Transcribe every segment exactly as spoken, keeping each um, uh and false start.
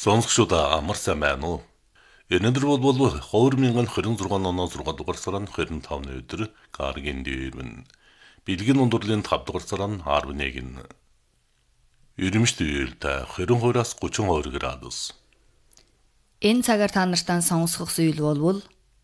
Сонсогчдоо амар сайн байна уу? Өнөөдөр бол хоёр мянган двадцать шесть оноо зургаадугаар сар нь двадцать и пятый өдөр Гаргийн дээрвэн. Бэлгийн ундралын петр дугаар сар нь десять. Ирэмшт үеэлтэй двадцать two-аас тридцать two градус. Энэ цагаар та нартай сонсох зүйл болвол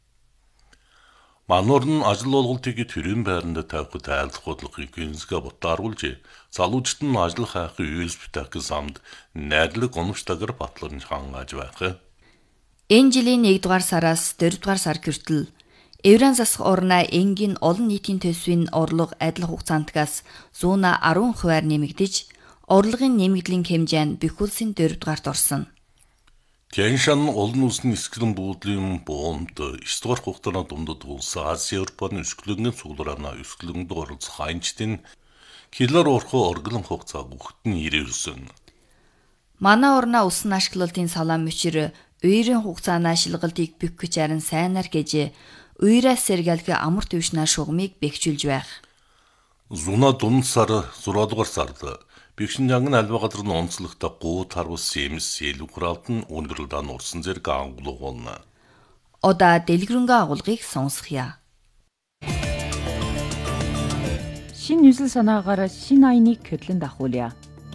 Мануур нь ажил олголтыг төрийн байранд тавихад айлдах бодлогыг гинзгээ ботааруулж, залуучд нь ажил хайхын үйлс битэх замд найрлаг гомштагар батлан хангааж байх. энэ жилийн нэгдүгээр сараас дөрөвдүгээр сар хүртэл Евран засах орноо энгийн олон нийтийн төсвийн орлого адил хугацаантгаас one hundred percent нэмэгдэж, орлогын нэмэгдлийн хэмжээ нь бүх улсын дөрөвдүгээрт орсон. Тяншан олон улсын эсгэлэн буудлын буунд нine дугаар хугацааны дундад улс Ази Европын эсгэлэнгийн цуглараана эсгэлэнд оролцох айнчдын хилээр орхоо орглон хугацаа өгтөн ирээрсэн. Манай орноо усан ашиглалтын салаан мөчөр үерийн хугацаанаа шилгалтыг бükгэж харин сайнаар гэж үерээс сэргэлгээ амар төвшнаа шугамыг бэхжүүлж байх. Зуна дунд сар six дугаар сард Бикшинжангын альва газар нь онцлогтой гуу тарвас семс сэлүгралд нь өндөрлөдөө нурсан зэрэг ангуулгуулна. Одоо дэлгэрэнгээ агуулгыг сонсхийа. Шинэ 뉴сэл санаагаар шинэ айныг хөдлөн дахуулъя.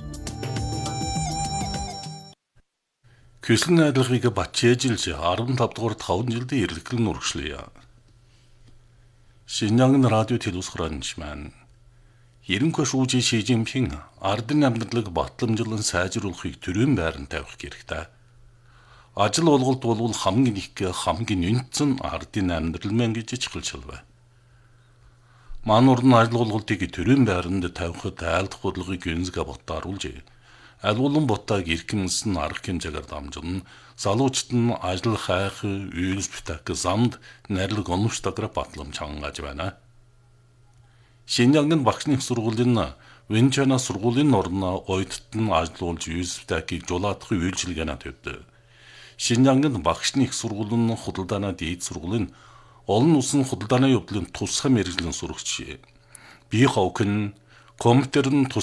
Көслөн айдлагыг батчээжилж fifty-five дугаар five жилдээ ирлэхлэн урагшлая. Шинжангын радио телевизхранч маань Ерөнхий шүүжийн Ши Жинпин ардын амьдралыг батламжлан сайжруулахыг төрийн байранд тавих хэрэгтэй. Ажил олголт бол хамгийн их хамгийн үнэтэн ардын амьдрал мэн гэж чиглэлшилвэ. Мануур нь ажил олголтыг төрийн байранд тавихад айлдах бодлогыг гинзгээ ботааруулж, аль болон ботааг эрхэмсэн арга хэмжээгээр дамжуулна, залуучд нь ажил хайх, үйлс битэх замд найрлаг онцлогтой батламж хангааж байна. Шинжангын багшны их сургуулийн Венчана сургуулийн орно оюутнууд нь ажиллуулж үйлс битэхийг жуулаадахын үйлчилгээний төвд. Шинжангын багшны их сургуулийн худалдааны дээд сургуулийн олон улсын худалдааны явдлын тусгай мэргэжлийн сурагч. Би ховхэн компьютер нь